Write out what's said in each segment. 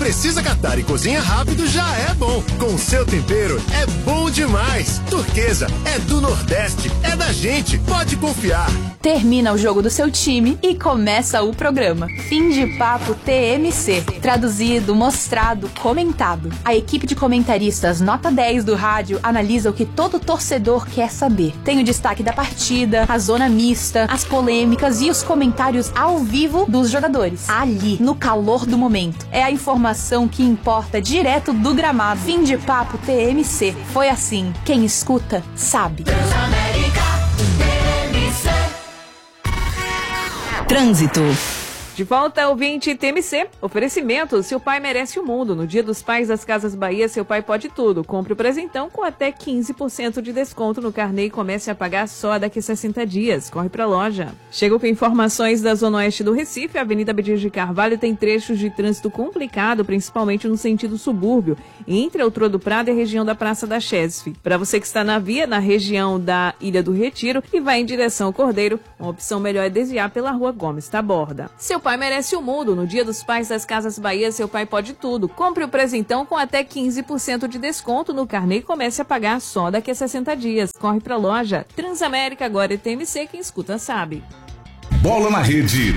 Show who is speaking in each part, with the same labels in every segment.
Speaker 1: precisa catar e cozinha rápido já é bom. Com o seu tempero é bom demais. Turquesa é do Nordeste, é da gente, pode confiar.
Speaker 2: Termina o jogo do seu time e começa o programa. Fim de Papo TMC. Traduzido, mostrado, comentado. A equipe de comentaristas nota 10 do rádio analisa o que todo torcedor quer saber. Tem o destaque da partida, a zona mista, as polêmicas e os comentários ao vivo dos jogadores. Ali, no calor do momento. É a informação que importa direto do gramado. Fim de Papo TMC. Foi assim. Quem escuta, sabe.
Speaker 3: Trânsito.
Speaker 4: De volta ao 20 TMC. Oferecimento, seu pai merece o mundo. No Dia dos Pais das Casas Bahia, seu pai pode tudo. Compre o presentão com até 15% de desconto no carnê e comece a pagar só daqui a 60 dias. Corre pra loja. Chegou com informações da Zona Oeste do Recife. A Avenida Abdias de Carvalho tem trechos de trânsito complicado, principalmente no sentido subúrbio, entre a Altura do Prado e a região da Praça da Chesf. Para você que está na via, na região da Ilha do Retiro e vai em direção ao Cordeiro, uma opção melhor é desviar pela Rua Gomes Taborda. Seu pai merece o mundo. No Dia dos Pais das Casas Bahia, seu pai pode tudo. Compre o presentão com até 15% de desconto no carnê e comece a pagar só daqui a 60 dias. Corre pra loja. Transamérica, agora é TMC, quem escuta sabe.
Speaker 5: Bola na Rede.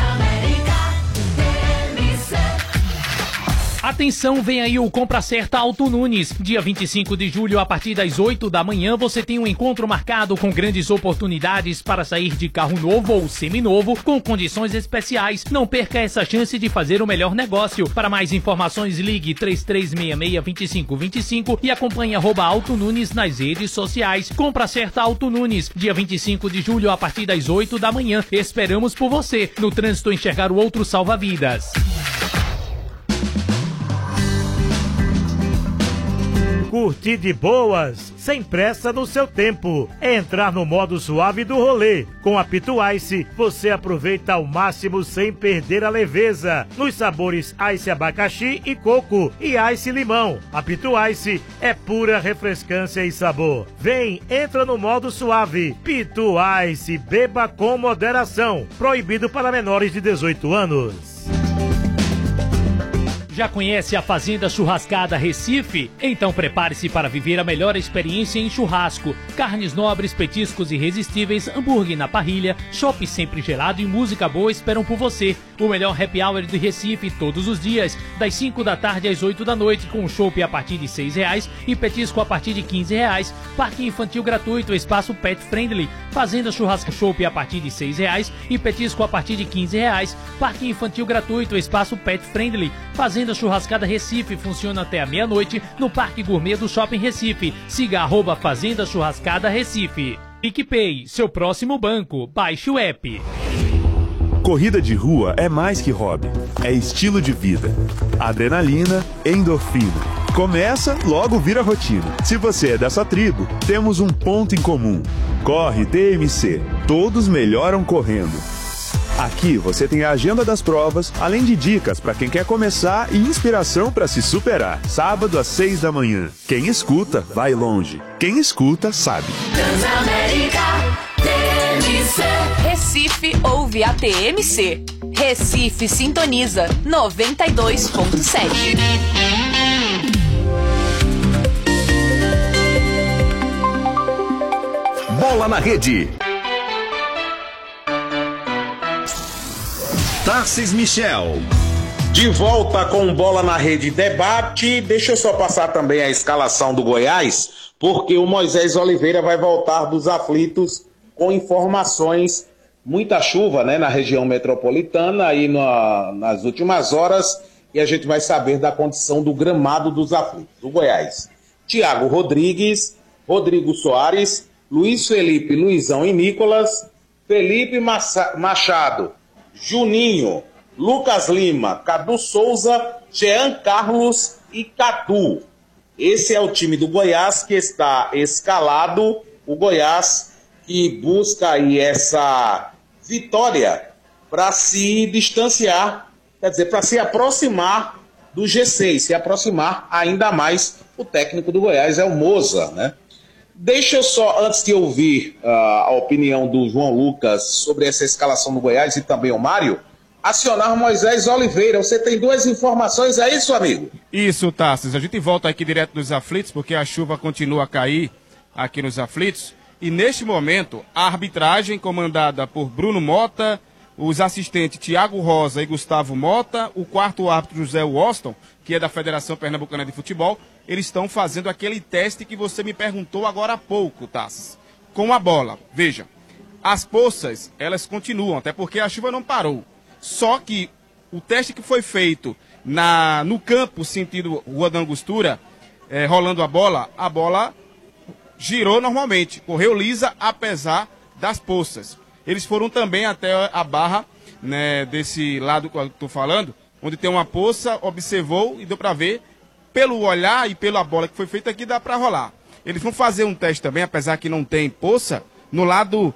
Speaker 6: Atenção, vem aí o Compra Certa Alto Nunes. Dia 25 de julho, a partir das 8 da manhã, você tem um encontro marcado com grandes oportunidades para sair de carro novo ou seminovo com condições especiais. Não perca essa chance de fazer o melhor negócio. Para mais informações, ligue 3366-2525 e acompanhe @Alto Nunes nas redes sociais. Compra Certa Alto Nunes. Dia 25 de julho, a partir das 8 da manhã. Esperamos por você. No trânsito, enxergar o outro salva-vidas.
Speaker 7: Curtir de boas, sem pressa no seu tempo. É entrar no modo suave do rolê. Com a Pitu Ice, você aproveita ao máximo sem perder a leveza. Nos sabores Ice Abacaxi e Coco e Ice Limão. A Pitu Ice é pura refrescância e sabor. Vem, entra no modo suave. Pitu Ice, beba com moderação. Proibido para menores de 18 anos.
Speaker 6: Já conhece a Fazenda Churrascada Recife? Então prepare-se para viver a melhor experiência em churrasco. Carnes nobres, petiscos irresistíveis, hambúrguer na parrilha, chopp sempre gelado e música boa esperam por você. O melhor happy hour de Recife todos os dias, das 5 da tarde às 8 da noite, com chopp a partir de R$ 6 e petisco a partir de R$ 15. Parque infantil gratuito, espaço pet friendly. Fazenda Churrasco Chopp a partir de R$ 6 e petisco a partir de R$ 15. Parque infantil gratuito, espaço pet friendly. Fazenda Churrascada Recife funciona até a meia-noite no Parque Gourmet do Shopping Recife. Siga @Fazenda Churrascada Recife. PicPay, seu próximo banco. Baixe o app.
Speaker 8: Corrida de rua é mais que hobby, é estilo de vida. Adrenalina, endorfina. Começa, logo vira rotina. Se você é dessa tribo, temos um ponto em comum. Corre TMC. Todos melhoram correndo. Aqui você tem a agenda das provas, além de dicas para quem quer começar e inspiração para se superar. Sábado às 6 da manhã. Quem escuta, vai longe. Quem escuta, sabe.
Speaker 3: Transamérica TMC.
Speaker 2: Recife ouve a TMC. Recife sintoniza 92.7.
Speaker 5: Bola na Rede. Tarcísio Michel.
Speaker 9: De volta com Bola na Rede Debate. Deixa eu só passar também a escalação do Goiás, porque o Moisés Oliveira vai voltar dos aflitos com informações. Muita chuva, né, na região metropolitana aí nas últimas horas, e a gente vai saber da condição do gramado dos aflitos do Goiás. Thiago Rodrigues, Rodrigo Soares, Luiz Felipe, Luizão e Nicolas, Felipe Machado, Juninho, Lucas Lima, Cadu Souza, Jean Carlos e Cadu. Esse é o time do Goiás que está escalado. O Goiás que busca aí essa vitória para se distanciar, quer dizer, para se aproximar do G6, se aproximar ainda mais. O técnico do Goiás é o Moza, né? Deixa eu só, antes de ouvir a opinião do João Lucas sobre essa escalação do Goiás e também o Mário, acionar Moisés Oliveira. Você tem 2 informações, é isso, amigo?
Speaker 10: Isso, Tarcísio. A gente volta aqui direto dos aflitos, porque a chuva continua a cair aqui nos aflitos. E neste momento, a arbitragem comandada por Bruno Mota, os assistentes Tiago Rosa e Gustavo Mota, o quarto árbitro José Washington, que é da Federação Pernambucana de Futebol, eles estão fazendo aquele teste que você me perguntou agora há pouco, Tassi, com a bola. Veja, as poças, elas continuam, até porque a chuva não parou. Só que o teste que foi feito no campo, sentido Rua da Angostura, rolando a bola girou normalmente, correu lisa, apesar das poças. Eles foram também até a barra, né, desse lado que eu estou falando, onde tem uma poça, observou e deu para ver, pelo olhar e pela bola que foi feita aqui, dá para rolar. Eles vão fazer um teste também, apesar que não tem poça, no lado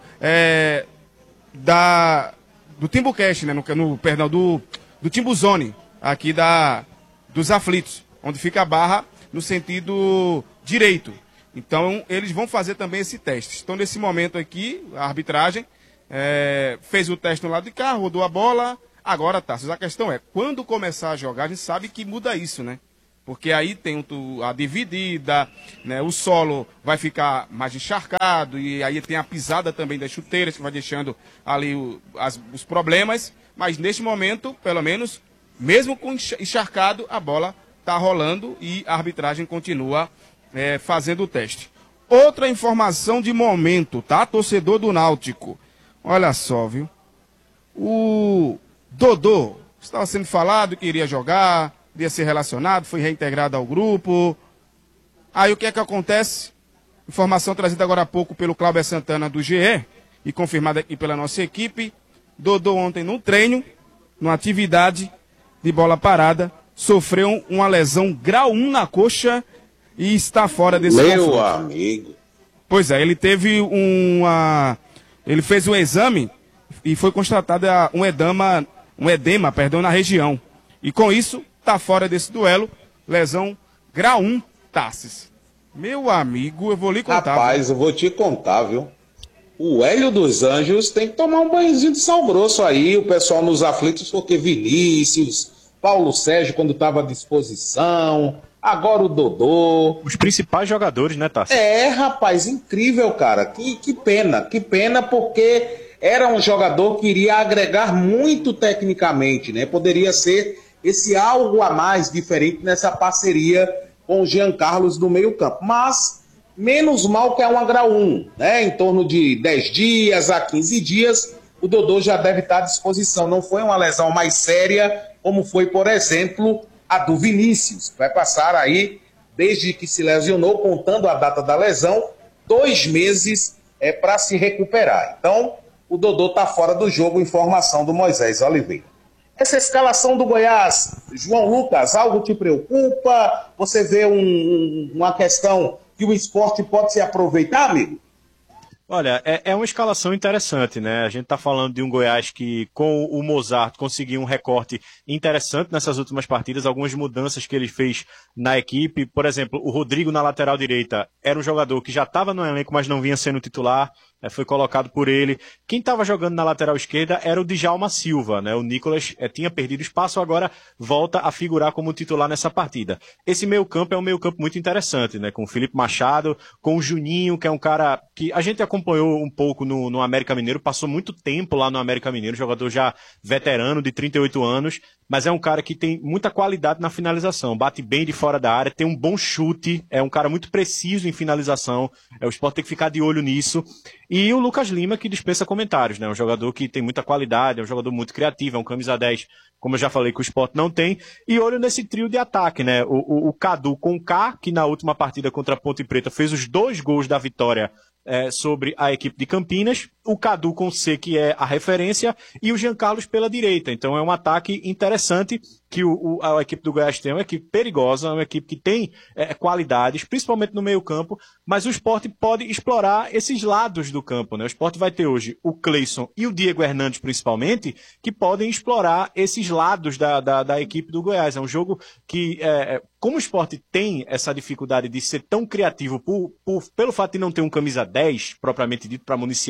Speaker 10: do Timbucast, né, perdão, do Timbuzone, aqui dos aflitos, onde fica a barra no sentido direito. Então, eles vão fazer também esse teste. Então, nesse momento aqui, a arbitragem fez o teste no lado de cá, rodou a bola. Agora, Tarcísio, a questão é, quando começar a jogar, a gente sabe que muda isso, né? Porque aí tem a dividida, né? O solo vai ficar mais encharcado, e aí tem a pisada também das chuteiras, que vai deixando ali os problemas. Mas neste momento, pelo menos, mesmo com encharcado, a bola está rolando e a arbitragem continua fazendo o teste. Outra informação de momento, tá? Torcedor do Náutico. Olha só, viu? O Dodô estava sendo falado que iria jogar, iria ser relacionado, foi reintegrado ao grupo. Aí o que é que acontece? Informação trazida agora há pouco pelo Cláudio Santana do GE e confirmada aqui pela nossa equipe. Dodô ontem no treino, numa atividade de bola parada, sofreu uma lesão grau 1 na coxa e está fora desse confronto.
Speaker 9: Meu amigo.
Speaker 10: Pois é, ele teve ele fez um exame e foi constatado um edema na região. E com isso, está fora desse duelo, lesão grau 1, Tassis. Meu amigo, eu vou lhe contar.
Speaker 9: Rapaz, eu vou te contar, viu? O Hélio dos Anjos tem que tomar um banhozinho de sal grosso aí, o pessoal nos aflitos, porque Vinícius, Paulo Sérgio, quando estava à disposição, agora o Dodô.
Speaker 11: Os principais jogadores, né, Tassi?
Speaker 9: Rapaz, incrível, cara. Que pena, porque era um jogador que iria agregar muito tecnicamente, né? Poderia ser esse algo a mais diferente nessa parceria com o Jean Carlos do meio campo. Mas, menos mal que é uma grau 1, né? Em torno de 10 dias a 15 dias, o Dodô já deve estar à disposição. Não foi uma lesão mais séria, como foi, por exemplo, a do Vinícius. Vai passar aí, desde que se lesionou, contando a data da lesão, 2 meses para se recuperar. Então, o Dodô está fora do jogo, informação do Moisés Oliveira. Essa escalação do Goiás, João Lucas, algo te preocupa? Você vê uma questão que o esporte pode se aproveitar, amigo?
Speaker 11: Olha, é uma escalação interessante, né? A gente tá falando de um Goiás que, com o Mozart, conseguiu um recorte interessante nessas últimas partidas, algumas mudanças que ele fez na equipe. Por exemplo, o Rodrigo na lateral direita era um jogador que já estava no elenco, mas não vinha sendo titular, foi colocado por ele. Quem estava jogando na lateral esquerda era o Djalma Silva, né? O Nicolas tinha perdido espaço, agora volta a figurar como titular nessa partida. Esse meio-campo é um meio-campo muito interessante, né? Com o Felipe Machado, com o Juninho, que é um cara que a gente acompanhou um pouco no América Mineiro, passou muito tempo lá no América Mineiro, jogador já veterano de 38 anos, mas é um cara que tem muita qualidade na finalização, bate bem de fora da área, tem um bom chute, é um cara muito preciso em finalização, o Sport tem que ficar de olho nisso. E o Lucas Lima, que dispensa comentários, né? Um jogador que tem muita qualidade, é um jogador muito criativo, é um camisa 10, como eu já falei, que o Sport não tem. E olho nesse trio de ataque, né? O Cadu com K, que na última partida contra a Ponte Preta fez os 2 gols da vitória sobre a equipe de Campinas, o Cadu com C, que é a referência, e o Jean Carlos pela direita. Então é um ataque interessante que a equipe do Goiás tem, uma equipe perigosa, uma equipe que tem qualidades, principalmente no meio campo, mas o Sport pode explorar esses lados do campo, né? O Sport vai ter hoje o Cleison e o Diego Hernandes, principalmente, que podem explorar esses lados da equipe do Goiás. É um jogo que, como o Sport tem essa dificuldade de ser tão criativo pelo fato de não ter um camisa 10, propriamente dito, para municiar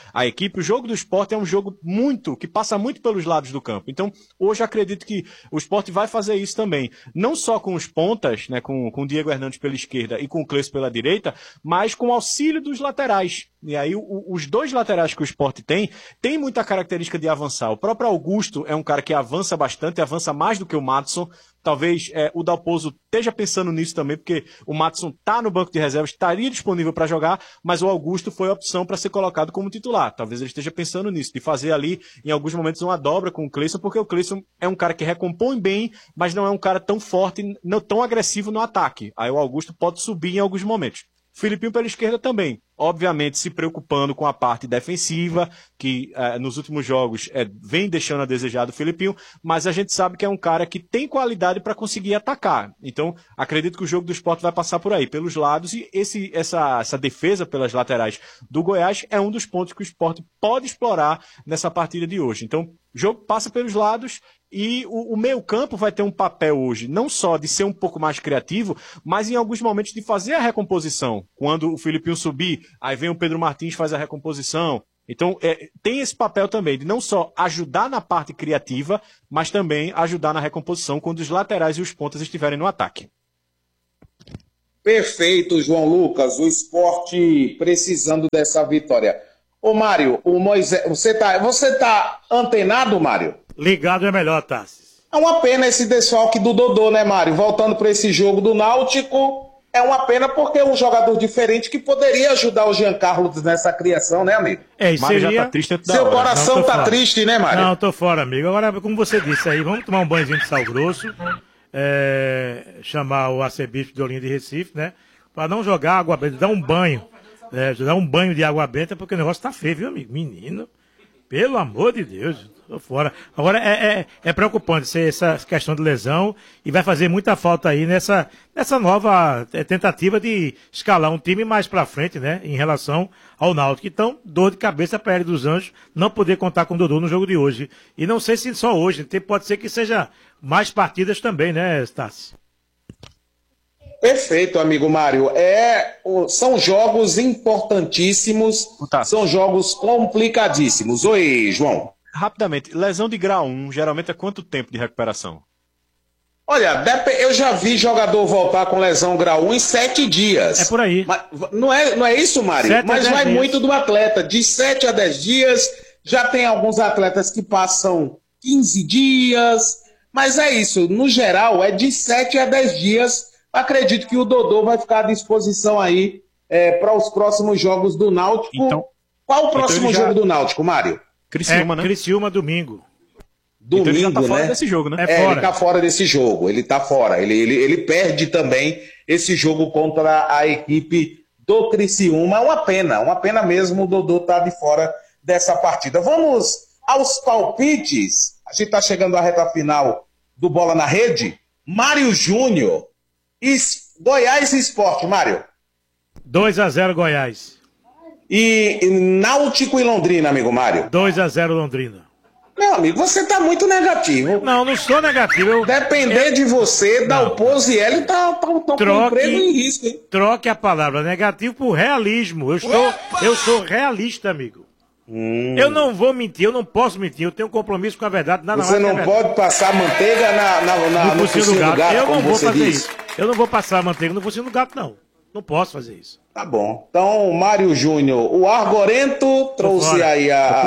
Speaker 11: a equipe, o jogo do Sport é um jogo que passa muito pelos lados do campo. Então, hoje acredito que o Sport vai fazer isso também. Não só com os pontas, né, com o Diego Hernandes pela esquerda e com o Cleison pela direita, mas com o auxílio dos laterais. E aí, os dois laterais que o Sport tem muita característica de avançar. O próprio Augusto é um cara que avança bastante, avança mais do que o Maddson. Talvez o Dalpozo esteja pensando nisso também, porque o Maddson está no banco de reservas, estaria disponível para jogar, mas o Augusto foi a opção para ser colocado como titular. Talvez ele esteja pensando nisso, de fazer ali, em alguns momentos, uma dobra com o Cleison, porque o Cleison é um cara que recompõe bem, mas não é um cara tão forte, não tão agressivo no ataque. Aí o Augusto pode subir em alguns momentos. Filipinho pela esquerda também, obviamente se preocupando com a parte defensiva, que nos últimos jogos vem deixando a desejar do Filipinho, mas a gente sabe que é um cara que tem qualidade para conseguir atacar. Então, acredito que o jogo do Sport vai passar por aí, pelos lados, e essa defesa pelas laterais do Goiás é um dos pontos que o Sport pode explorar nessa partida de hoje. Então, o jogo passa pelos lados e o meio-campo vai ter um papel hoje, não só de ser um pouco mais criativo, mas em alguns momentos de fazer a recomposição. Quando o Filipinho subir, aí vem o Pedro Martins, faz a recomposição. Então, tem esse papel também de não só ajudar na parte criativa, mas também ajudar na recomposição quando os laterais e os pontas estiverem no ataque.
Speaker 9: Perfeito, João Lucas. O Sport precisando dessa vitória. Ô, Mário, o Moisés, você tá antenado, Mário?
Speaker 7: Ligado é melhor, Tassis.
Speaker 9: É uma pena esse desfalque do Dodô, né, Mário? Voltando para esse jogo do Náutico, é uma pena porque é um jogador diferente que poderia ajudar o Jean Carlos nessa criação, né, amigo?
Speaker 7: Isso
Speaker 11: Mário
Speaker 7: seria...
Speaker 11: já tá triste antes da
Speaker 9: Seu
Speaker 11: hora.
Speaker 9: coração
Speaker 7: Não,
Speaker 9: tá
Speaker 7: fora.
Speaker 9: triste, né, Mário?
Speaker 7: Não, tô fora, amigo. Agora, como você disse aí, vamos tomar um banhozinho de sal grosso, chamar o arcebispo de Olinda de Recife, né? Pra não jogar água benta, dar um banho. Dar um banho de água benta, porque o negócio tá feio, viu, amigo? Menino, pelo amor de Deus, tô fora. Agora, é preocupante essa questão de lesão e vai fazer muita falta aí nessa nova tentativa de escalar um time mais pra frente, né, em relação ao Náutico. Então, dor de cabeça pra Hélio dos Anjos não poder contar com o Dodô no jogo de hoje. E não sei se só hoje, pode ser que seja mais partidas também, né, Stassi?
Speaker 9: Perfeito, amigo Mário. São jogos importantíssimos, são jogos complicadíssimos. Oi, João.
Speaker 11: Rapidamente, lesão de grau 1, geralmente é quanto tempo de recuperação?
Speaker 9: Olha, eu já vi jogador voltar com lesão grau 1 em 7 dias.
Speaker 7: É por aí.
Speaker 9: Mas, não é isso, Mário?
Speaker 7: 7 a
Speaker 9: Mas
Speaker 7: 10
Speaker 9: vai
Speaker 7: dias.
Speaker 9: muito do atleta. De 7 a 10 dias, já tem alguns atletas que passam 15 dias. Mas é isso, no geral, é de 7 a 10 dias. Acredito que o Dodô vai ficar à disposição aí para os próximos jogos do Náutico.
Speaker 11: Então,
Speaker 9: qual o próximo jogo do Náutico, Mário?
Speaker 11: Criciúma, né?
Speaker 7: Criciúma, domingo.
Speaker 9: Domingo,
Speaker 11: então ele já tá fora
Speaker 9: né?
Speaker 11: desse jogo, né?
Speaker 9: Ele tá fora desse jogo. Ele tá fora. Ele perde também esse jogo contra a equipe do Criciúma. Uma pena mesmo o Dodô tá de fora dessa partida. Vamos aos palpites. A gente tá chegando à reta final do Bola na Rede. Mário Júnior. Goiás e Sport, Mário.
Speaker 7: 2-0 Goiás.
Speaker 9: E Náutico e Londrina, amigo Mário.
Speaker 7: 2-0 Londrina.
Speaker 9: Meu amigo, você tá muito negativo.
Speaker 7: Não sou negativo.
Speaker 9: Depender de você, Dalpozo e ele tá com emprego em risco, hein?
Speaker 7: Troque a palavra negativo por realismo. Eu sou realista, amigo. Eu não vou mentir, eu não posso mentir, eu tenho um compromisso com a verdade.
Speaker 9: Você não pode passar manteiga no focinho do gato,
Speaker 7: eu não vou fazer
Speaker 9: diz.
Speaker 7: isso. Eu não vou passar manteiga no focinho do gato, não. Não posso fazer isso.
Speaker 9: Tá bom. Então, Mário Júnior, o Argorento trouxe aí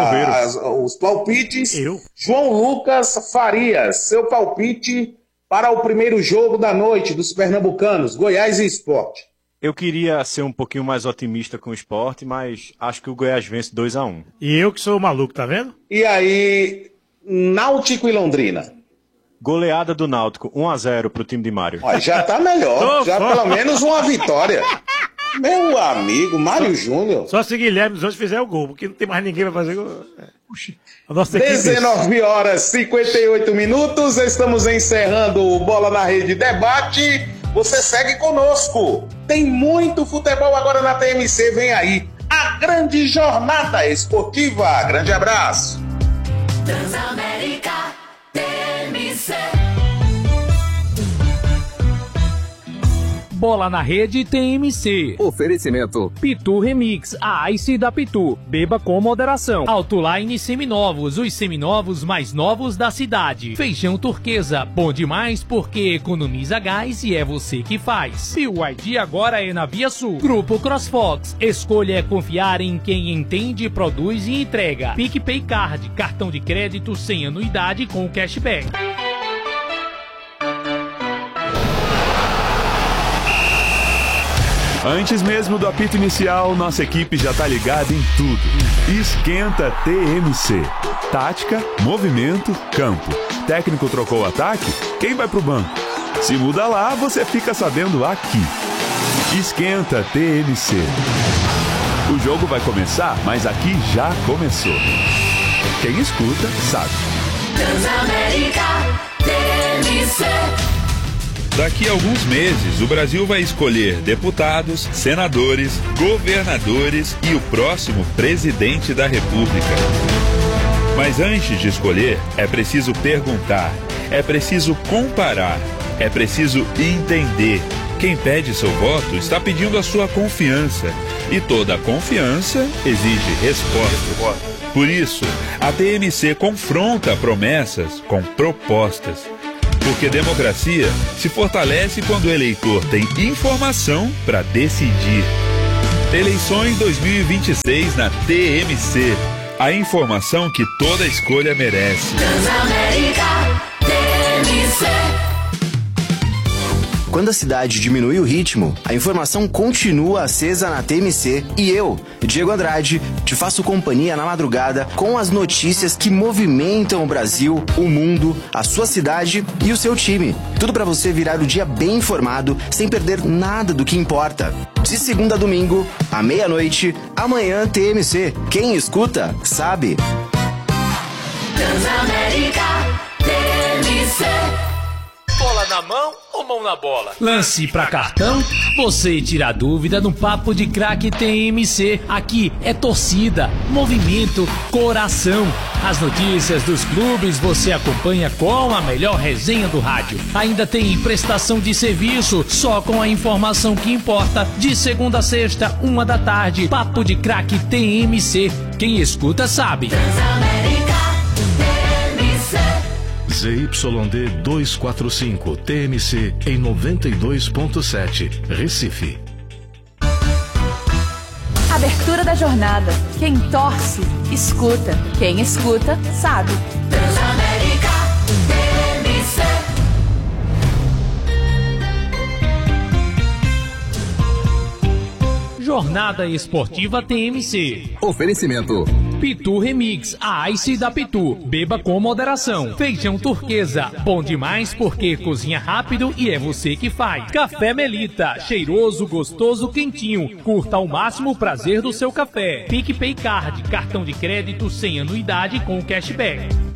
Speaker 9: os palpites. João Lucas Farias, seu palpite para o primeiro jogo da noite dos pernambucanos, Goiás e Sport.
Speaker 11: Eu queria ser um pouquinho mais otimista com o Sport, mas acho que o Goiás vence 2-1.
Speaker 7: E eu que sou o maluco, tá vendo?
Speaker 9: E aí, Náutico e Londrina.
Speaker 11: Goleada do Náutico, 1-0 pro time de Mário.
Speaker 9: Ó, já tá melhor, pelo menos uma vitória. Meu amigo, Mário Júnior.
Speaker 7: Só se Guilherme hoje fizer o gol, porque não tem mais ninguém pra fazer gol. A nossa
Speaker 9: 19 horas 58 minutos, estamos encerrando o Bola na Rede Debate. Você segue conosco. Tem muito futebol agora na TMC, vem aí a grande jornada esportiva. Grande abraço.
Speaker 3: Transamérica TMC.
Speaker 6: Bola na Rede TMC.
Speaker 12: Oferecimento
Speaker 6: Pitu Remix, a Ice da Pitu. Beba com moderação. Autoline Seminovos, os seminovos mais novos da cidade. Feijão Turquesa, bom demais porque economiza gás e é você que faz. BYD agora é na Via Sul. Grupo CrossFox, escolha é confiar em quem entende, produz e entrega. PicPay Card, cartão de crédito sem anuidade com cashback.
Speaker 8: Antes mesmo do apito inicial, nossa equipe já tá ligada em tudo. Esquenta TMC. Tática, movimento, campo. Técnico trocou o ataque? Quem vai pro banco? Se muda lá, você fica sabendo aqui. Esquenta TMC. O jogo vai começar, mas aqui já começou. Quem escuta, sabe.
Speaker 3: Transamérica TMC.
Speaker 13: Daqui a alguns meses, o Brasil vai escolher deputados, senadores, governadores e o próximo presidente da República. Mas antes de escolher, é preciso perguntar, é preciso comparar, é preciso entender. Quem pede seu voto está pedindo a sua confiança. E toda confiança exige resposta. Por isso, a TMC confronta promessas com propostas. Porque democracia se fortalece quando o eleitor tem informação para decidir. Eleições 2026 na TMC. A informação que toda escolha merece.
Speaker 3: Transamérica TMC.
Speaker 14: Quando a cidade diminui o ritmo, a informação continua acesa na TMC e eu, Diego Andrade, te faço companhia na madrugada com as notícias que movimentam o Brasil, o mundo, a sua cidade e o seu time. Tudo para você virar o dia bem informado, sem perder nada do que importa. De segunda a domingo, à meia-noite, amanhã TMC. Quem escuta, sabe.
Speaker 3: Transamérica TMC.
Speaker 6: Bola na mão ou mão na bola? Lance pra cartão? Você tira a dúvida no Papo de Craque TMC. Aqui é torcida, movimento, coração. As notícias dos clubes você acompanha com a melhor resenha do rádio. Ainda tem prestação de serviço, só com a informação que importa. De segunda a sexta, 13h, Papo de Craque TMC. Quem escuta sabe.
Speaker 15: ZYD 245 TMC em 92.7 Recife.
Speaker 2: Abertura da jornada. Quem torce, escuta. Quem escuta, sabe.
Speaker 3: Transamérica TMC.
Speaker 6: Jornada Esportiva TMC.
Speaker 12: Oferecimento
Speaker 6: Pitu Remix, a Ice da Pitu. Beba com moderação. Feijão Turquesa, bom demais porque cozinha rápido e é você que faz. Café Melita, cheiroso, gostoso, quentinho. Curta ao máximo o prazer do seu café. PicPay Card, cartão de crédito sem anuidade com cashback.